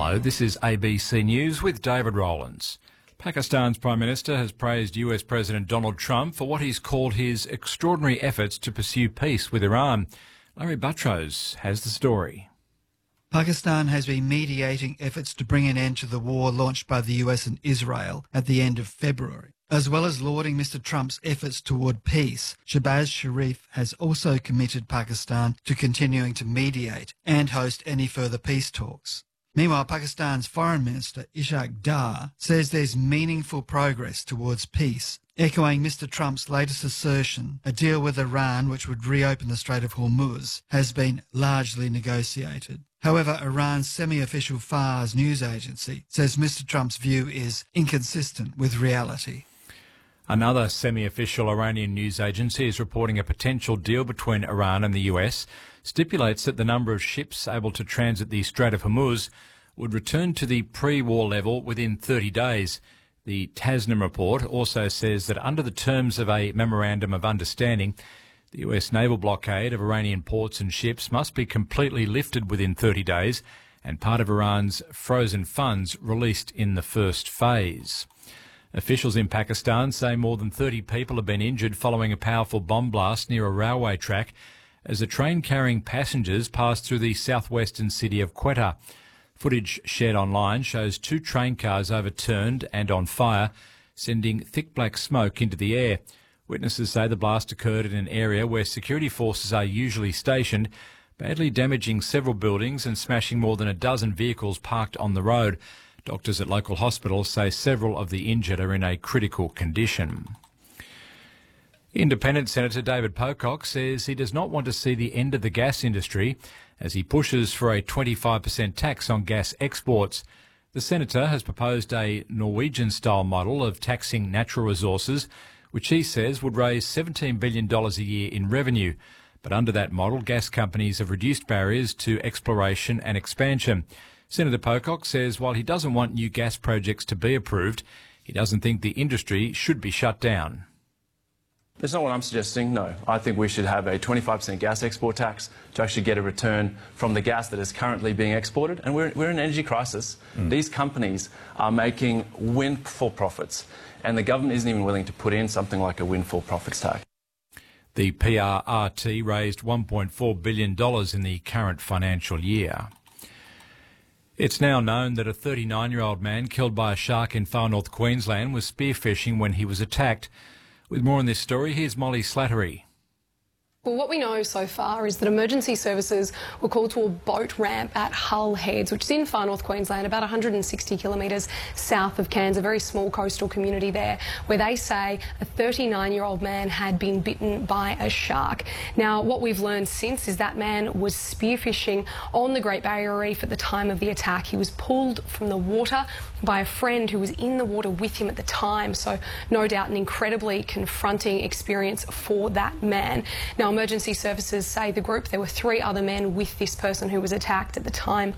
Hello, this is ABC News with David Rowlands. Pakistan's Prime Minister has praised US President Donald Trump for what he's called his extraordinary efforts to pursue peace with Iran. Larry Buttrose has the story. Pakistan has been mediating efforts to bring an end to the war launched by the US and Israel at the end of February. As well as lauding Mr. Trump's efforts toward peace, Shehbaz Sharif has also committed Pakistan to continuing to mediate and host any further peace talks. Meanwhile, Pakistan's Foreign Minister Ishaq Dar says there's meaningful progress towards peace, echoing Mr. Trump's latest assertion a deal with Iran, which would reopen the Strait of Hormuz, has been largely negotiated. However, Iran's semi-official Fars news agency says Mr. Trump's view is inconsistent with reality. Another semi-official Iranian news agency is reporting a potential deal between Iran and the US stipulates that the number of ships able to transit the Strait of Hormuz would return to the pre-war level within 30 days. The Tasnim report also says that under the terms of a memorandum of understanding, the US naval blockade of Iranian ports and ships must be completely lifted within 30 days and part of Iran's frozen funds released in the first phase. Officials in Pakistan say more than 30 people have been injured following a powerful bomb blast near a railway track as a train carrying passengers passed through the southwestern city of Quetta. Footage shared online shows two train cars overturned and on fire, sending thick black smoke into the air. Witnesses say the blast occurred in an area where security forces are usually stationed, badly damaging several buildings and smashing more than a dozen vehicles parked on the road. Doctors at local hospitals say several of the injured are in a critical condition. Independent Senator David Pocock says he does not want to see the end of the gas industry as he pushes for a 25% tax on gas exports. The senator has proposed a Norwegian-style model of taxing natural resources, which he says would raise $17 billion a year in revenue. But under that model, gas companies have reduced barriers to exploration and expansion. Senator Pocock says while he doesn't want new gas projects to be approved, he doesn't think the industry should be shut down. That's not what I'm suggesting, no. I think we should have a 25% gas export tax to actually get a return from the gas that is currently being exported. And we're in an energy crisis. These companies are making windfall profits, and the government isn't even willing to put in something like a windfall profits tax. The PRRT raised $1.4 billion in the current financial year. It's now known that a 39-year-old man killed by a shark in far north Queensland was spearfishing when he was attacked. With more on this story, here's Molly Slattery. Well, what we know so far is that emergency services were called to a boat ramp at Hull Heads, which is in far north Queensland, about 160 kilometres south of Cairns, a very small coastal community there, where they say a 39-year-old man had been bitten by a shark. Now, what we've learned since is that man was spearfishing on the Great Barrier Reef at the time of the attack. He was pulled from the water by a friend who was in the water with him at the time, so no doubt an incredibly confronting experience for that man. Now, emergency services say there were 3 other men with this person who was attacked at the time.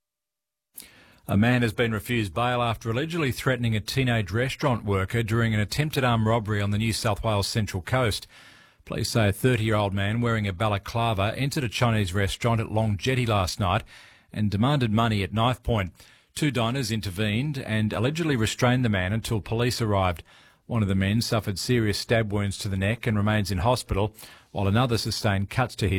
A man has been refused bail after allegedly threatening a teenage restaurant worker during an attempted armed robbery on the New South Wales Central Coast. Police say a 30-year-old man wearing a balaclava entered a Chinese restaurant at Long Jetty last night and demanded money at knife point. 2 diners intervened and allegedly restrained the man until police arrived. One of the men suffered serious stab wounds to the neck and remains in hospital, while another sustained cuts to his